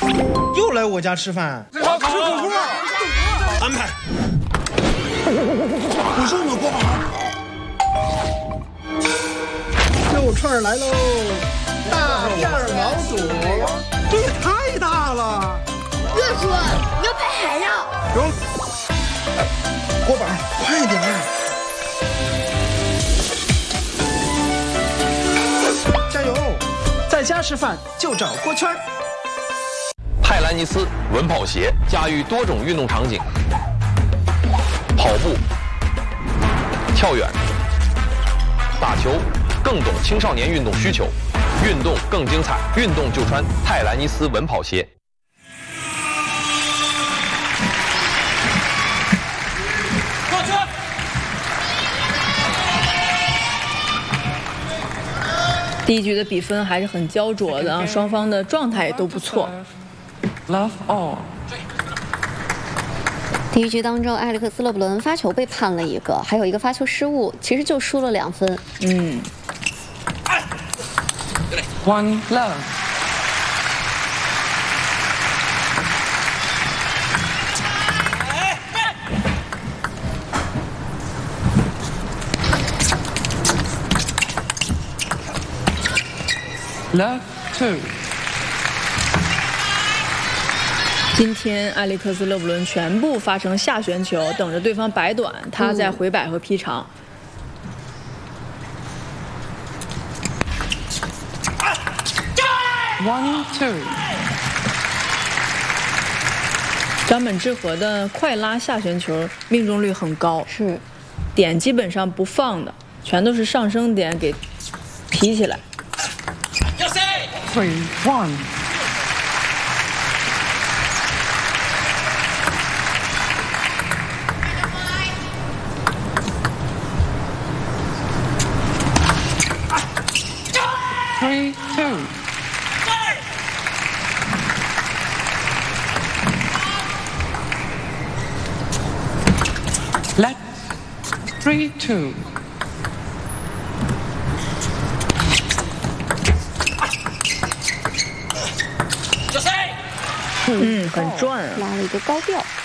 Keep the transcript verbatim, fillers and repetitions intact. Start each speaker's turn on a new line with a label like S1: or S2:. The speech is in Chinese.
S1: 又来我家吃饭，
S2: 吃火锅，
S1: 安排。
S2: 不是我锅巴。
S1: 肉串来喽，大片毛肚，这也太大了。
S3: 热叔，你要拍海料。
S1: 中，锅巴，快点儿！加油！在家吃饭就找锅圈。
S4: 泰兰尼斯稳跑鞋驾驭多种运动场景，跑步、跳远、打球，更懂青少年运动需求，运动更精彩，运动就穿泰兰尼斯稳跑鞋。
S2: 过去。
S5: 第一局的比分还是很焦灼的啊，双方的状态也都不错。
S6: Love all。
S7: 第一局当中，埃里克斯·勒布伦发球被判了一个，还有一个发球失误，其实就输了两分。
S5: 嗯。
S6: One love。Love two。
S5: 今天埃里克斯·勒布伦全部发成下旋球，等着对方摆短，他再回摆和劈长。
S6: One two。
S5: 张本智和的快拉下旋球命中率很高，
S7: 是
S5: 点基本上不放的，全都是上升点给劈起来。
S6: Three one。Three two。Let three two。
S5: 嗯，很转啊，
S7: 拉了一个高调。